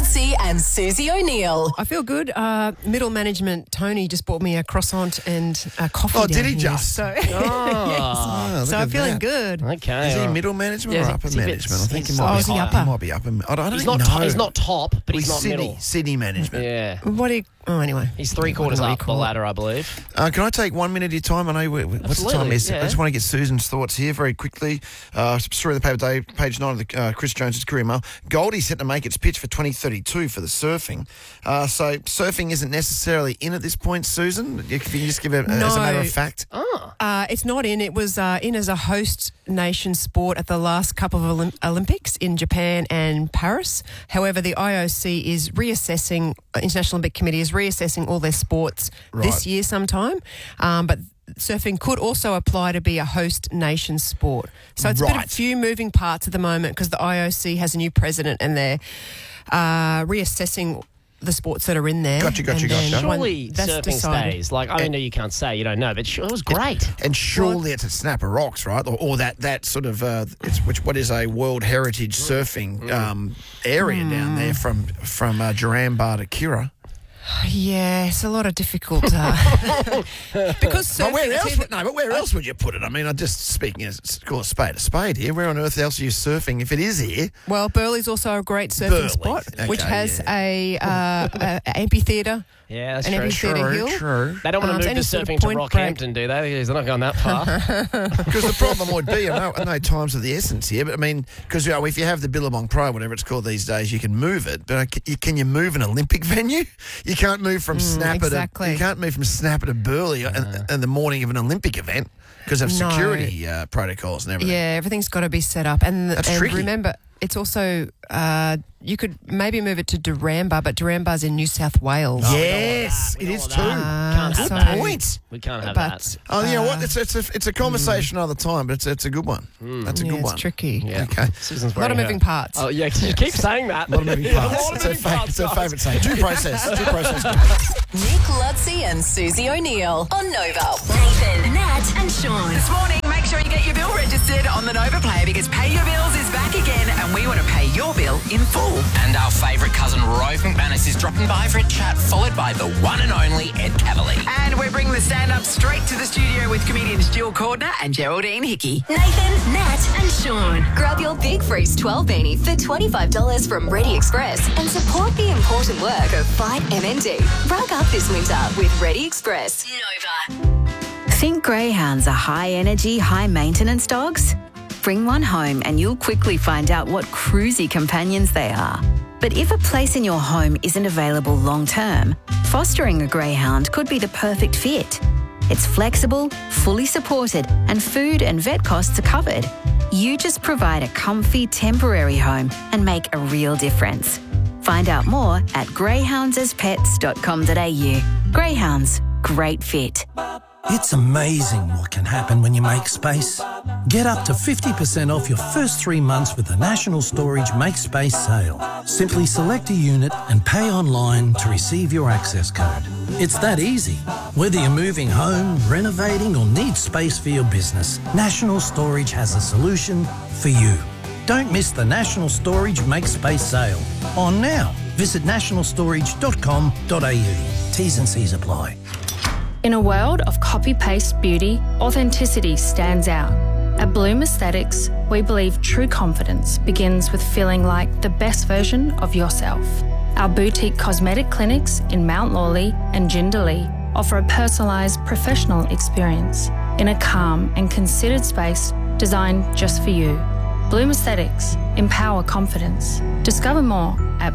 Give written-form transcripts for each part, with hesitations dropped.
Ludsey and Susie O'Neill. I feel good. Middle management Tony just bought me a croissant and a coffee. Oh, down did he here. just? So, Oh, yes. So look I'm at feeling that. good. Okay. Is he middle management or upper management? I think he might is he be upper? He might be upper. I don't He's know. not. He's not top, but he's not Sydney, middle. Sydney management. Yeah. What do you? Oh, anyway. He's three-quarters What do you up the call it? ladder, I believe. Can I take 1 minute of your time? I know what's the time Absolutely, is. yeah. I just want to get Susan's thoughts here very quickly. Story of the paper today, page 9 of the Chris Jones' Career Mail. Goldie's set to make its pitch for 2032 for the surfing. So surfing isn't necessarily in at this point, Susan. Can you just give it as a matter of fact? It's not in. It was in as a host nation sport at the last couple of Olympics in Japan and Paris. However, the IOC is reassessing, International Olympic Committee is reassessing all their sports this year sometime. But surfing could also apply to be a host nation sport. So it's a few moving parts at the moment because the IOC has a new president and they're reassessing the sports that are in there. Gotcha. Surely surfing stays. Like, I know you can't say, you don't know, but it was great. And surely it's at Snapper Rocks, right? Or that sort of what is a World Heritage surfing area down there from Duranbar to Kira. Yeah, it's a lot of difficult because surfing. But where else would you put it? I mean, I'm just speaking as call a spade here. Where on earth else are you surfing if it is here? Well, Burleigh's also a great surfing spot, which has a amphitheatre. Yeah, that's an amphitheatre hill. True. They don't want to move the surfing to Rockhampton, do they? Because they're not going that far. Because the problem would be, I know time's of the essence here, but I mean, because if you have the Billabong Pro, whatever it's called these days, you can move it. But can you move an Olympic venue? You can't move from Snapper to Burleigh in the morning of an Olympic event because of security protocols and everything. Yeah, everything's got to be set up. And tricky. Remember, it's also you could maybe move it to Duranbar, but Duranbar's in New South Wales. Yes, it is too. Can't have Good that. point. We can't have that. Oh, you know what? It's a conversation another time, but it's a good one. That's a good one. It's tricky. Yeah. Okay. Susan's A lot of moving parts. Oh, yeah, you keep saying that. A lot of moving parts. It's her favourite saying. Due process. Nick Ludsey and Susie O'Neill on Nova. Nathan, Nat and Sean. This morning, make sure you get your bill registered on the Nova Player because Pay Your Bills is back again and we want to pay your bill in full. And our favourite cousin, Rove McManus, is dropping by for a chat, followed by the one and only Ed Cavalier. And we're bringing the stand-up straight to the studio with comedians Jill Cordner and Geraldine Hickey. Nathan, Nat and Sean. Grab your Big Freeze 12 beanie for $25 from Ready Express and support the important work of Fight MND. Rug up this winter with Ready Express. Nova. Think greyhounds are high-energy, high-maintenance dogs? Bring one home and you'll quickly find out what cruisy companions they are. But if a place in your home isn't available long-term, fostering a greyhound could be the perfect fit. It's flexible, fully supported, and food and vet costs are covered. You just provide a comfy, temporary home and make a real difference. Find out more at greyhoundsaspets.com.au. Greyhounds, great fit. It's amazing what can happen when you make space. Get up to 50% off your first 3 months with the National Storage Make Space sale. Simply select a unit and pay online to receive your access code. It's that easy. Whether you're moving home, renovating or need space for your business, National Storage has a solution for you. Don't miss the National Storage Make Space sale. On now. Visit nationalstorage.com.au. T's and C's apply. In a world of copy-paste beauty, authenticity stands out. At Bloom Aesthetics, we believe true confidence begins with feeling like the best version of yourself. Our boutique cosmetic clinics in Mount Lawley and Jindalee offer a personalised professional experience in a calm and considered space designed just for you. Bloom Aesthetics. Empower confidence. Discover more at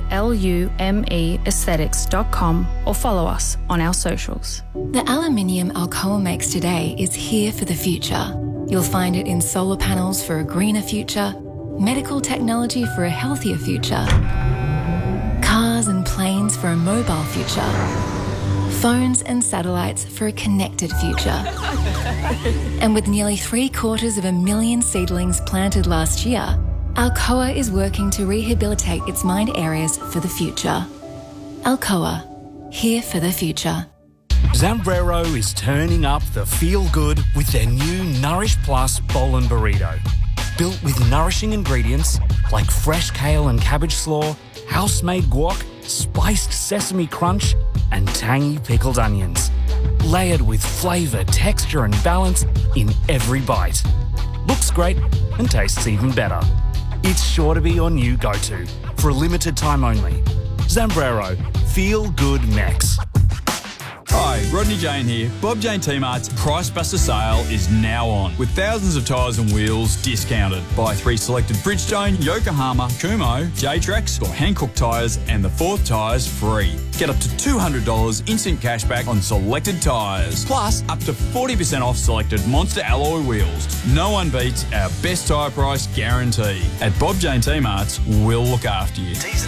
BLUMEaesthetics.com or follow us on our socials. The aluminium Alcoa makes today is here for the future. You'll find it in solar panels for a greener future, medical technology for a healthier future, cars and planes for a mobile future, phones and satellites for a connected future. And with nearly 750,000 seedlings planted last year, Alcoa is working to rehabilitate its mined areas for the future. Alcoa, here for the future. Zambrero is turning up the feel-good with their new Nourish Plus Bowl and Burrito. built with nourishing ingredients like fresh kale and cabbage slaw, house-made guac, spiced sesame crunch, and tangy pickled onions. Layered with flavour, texture and balance in every bite. Looks great and tastes even better. It's sure to be your new go-to for a limited time only. Zambrero, feel good Mex. Hi, Rodney Jane here. Bob Jane T-Mart's Price Buster sale is now on, with thousands of tyres and wheels discounted. Buy 3 selected Bridgestone, Yokohama, Kumho, J-Trax or Hankook tyres and the 4th tyres free. Get up to $200 instant cashback on selected tyres, plus up to 40% off selected Monster alloy wheels. No one beats our best tyre price guarantee. At Bob Jane T-Mart's, we'll look after you.